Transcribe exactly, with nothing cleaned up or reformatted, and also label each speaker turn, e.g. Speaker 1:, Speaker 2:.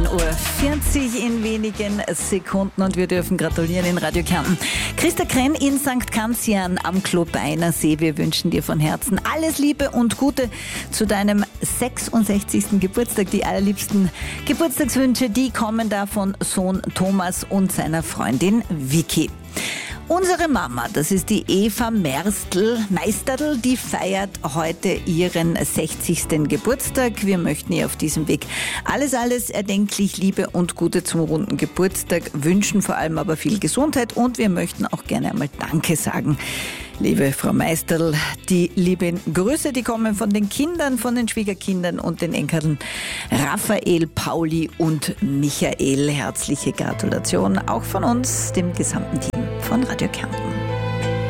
Speaker 1: Uhr vierzig in wenigen Sekunden und wir dürfen gratulieren in Radio Kärnten. Christa Krenn in Sankt Kanzian am Klobeiner See. Wir wünschen dir von Herzen alles Liebe und Gute zu deinem sechsundsechzigsten Geburtstag. Die allerliebsten Geburtstagswünsche, die kommen da von Sohn Thomas und seiner Freundin Vicky. Unsere Mama, das ist die Eva Merstl, Meisterl, die feiert heute ihren sechzigsten Geburtstag. Wir möchten ihr auf diesem Weg alles, alles erdenklich Liebe und Gute zum runden Geburtstag wünschen, vor allem aber viel Gesundheit und wir möchten auch gerne einmal Danke sagen. Liebe Frau Meisterl, die lieben Grüße, die kommen von den Kindern, von den Schwiegerkindern und den Enkeln Raphael, Pauli und Michael. Herzliche Gratulation auch von uns, dem gesamten Team von Radio Kärnten.